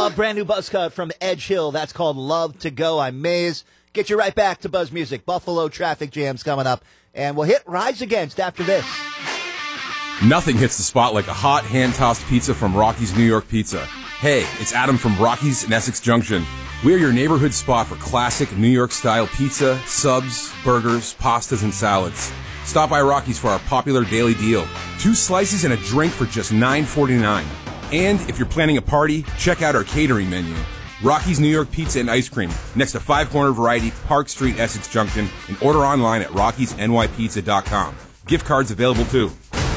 Brand new buzz cut from Edge Hill. That's called Love to Go. I'm Maze. Get you right back to Buzz Music. Buffalo traffic jams coming up. And we'll hit Rise Against after this. Nothing hits the spot like a hot, hand-tossed pizza from Rocky's New York Pizza. Hey, it's Adam from Rocky's in Essex Junction. We're your neighborhood spot for classic New York-style pizza, subs, burgers, pastas, and salads. Stop by Rocky's for our popular daily deal. 2 slices and a drink for just $9.49. And if you're planning a party, check out our catering menu. Rocky's New York Pizza and Ice Cream, next to Five Corner Variety, Park Street, Essex Junction, and order online at rockysnypizza.com. Gift cards available too.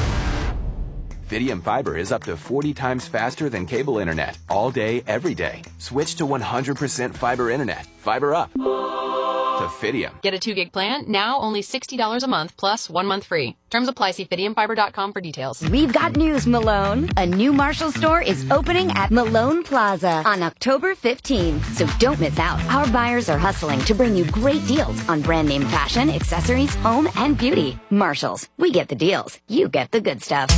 Fidium Fiber is up to 40 times faster than cable internet, all day, every day. Switch to 100% fiber internet. Fiber up to Fidium. Get a 2-gig plan, now only $60 a month, plus 1 month free. Terms apply. See FidiumFiber.com for details. We've got news, Malone. A new Marshall store is opening at Malone Plaza on October 15th. So don't miss out. Our buyers are hustling to bring you great deals on brand name fashion, accessories, home, and beauty. Marshalls. We get the deals. You get the good stuff.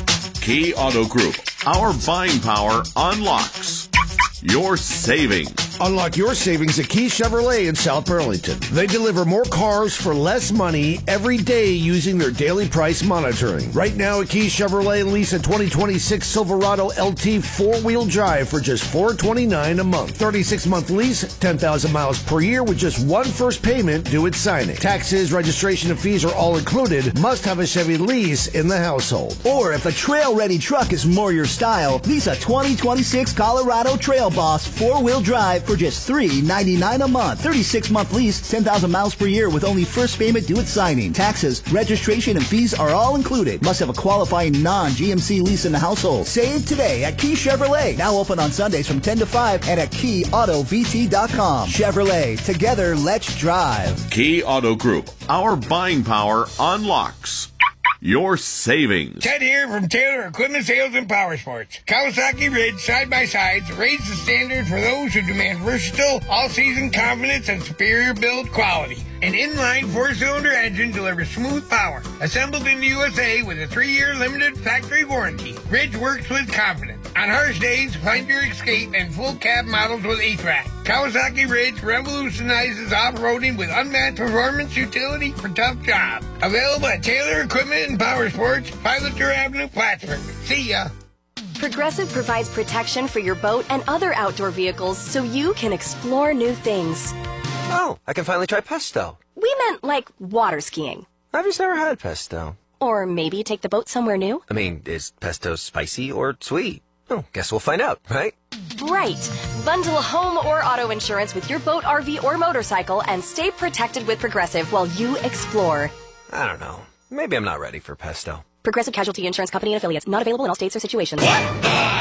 Key Auto Group. Our buying power unlocks your savings. Unlock your savings at Key Chevrolet in South Burlington. They deliver more cars for less money every day using their daily price monitoring. Right now at Key Chevrolet, lease a 2026 Silverado LT 4-wheel drive for just $429 a month. 36-month lease, 10,000 miles per year with just one first payment due at signing. Taxes, registration, and fees are all included. Must have a Chevy lease in the household. Or if a trail-ready truck is more your style, lease a 2026 Colorado Trail Boss 4-wheel drive for just $399 a month. 36-month lease, 10,000 miles per year with only first payment due at signing. Taxes, registration, and fees are all included. Must have a qualifying non-GMC lease in the household. Save today at Key Chevrolet. Now open on Sundays from 10 to 5 and at KeyAutoVT.com. Chevrolet. Together, let's drive. Key Auto Group. Our buying power unlocks your savings. Ted here from Taylor Equipment Sales and Power Sports. Kawasaki Ridge side-by-sides raise the standard for those who demand versatile, all-season confidence and superior build quality. An inline 4-cylinder engine delivers smooth power. Assembled in the USA with a 3-year limited factory warranty. Ridge works with confidence. On harsh days, find your escape and full cab models with HVAC. Kawasaki Ridge revolutionizes off-roading with unmatched performance utility for tough jobs. Available at Taylor Equipment and Power Sports, Pilater Avenue, Plattsburgh. See ya. Progressive provides protection for your boat and other outdoor vehicles so you can explore new things. Oh, I can finally try pesto. We meant like water skiing. I've just never had pesto. Or maybe take the boat somewhere new. I mean, is pesto spicy or sweet? Oh, guess we'll find out, right? Right. Bundle home or auto insurance with your boat, RV, or motorcycle and stay protected with Progressive while you explore. I don't know. Maybe I'm not ready for pesto. Progressive Casualty Insurance Company and Affiliates. Not available in all states or situations.